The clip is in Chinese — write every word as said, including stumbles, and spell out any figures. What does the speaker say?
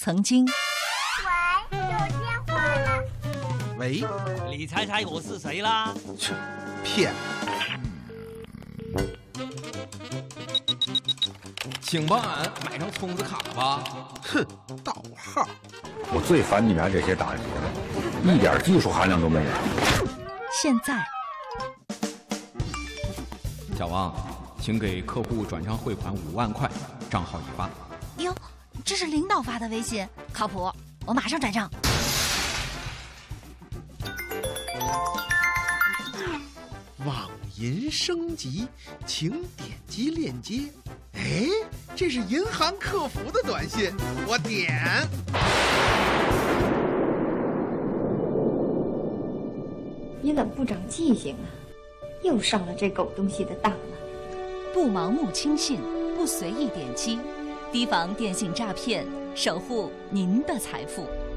曾经。 喂，有电话了。 喂， 你猜猜我是谁啦？ 切，骗！ 请帮俺买张充值卡吧。 哼，盗号！ 我最烦你们这些大人了，一点技术含量都没有。 现在， 小王，请给客户转账汇款五万块，账号已发。 哟，这是领导发的微信，靠谱，我马上转账。 网银升级，请点击链接。哎，这是银行客服的短信，我点。 你怎么不长记性啊？又上了这狗东西的当了。 不盲目轻信，不随意点击，提防电信诈骗，守护您的财富。